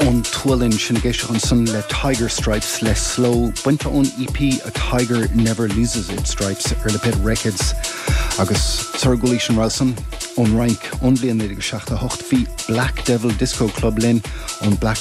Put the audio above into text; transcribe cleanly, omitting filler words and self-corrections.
an tualinn sin géisteach an sun le Tiger Stripes le Slow buinte ón EP A Tiger Never Loses Its Stripes ar le Pit Records agus Sargulí sin Ralson on rank on blian 1978 hí Black Devil Disco Club linn on Black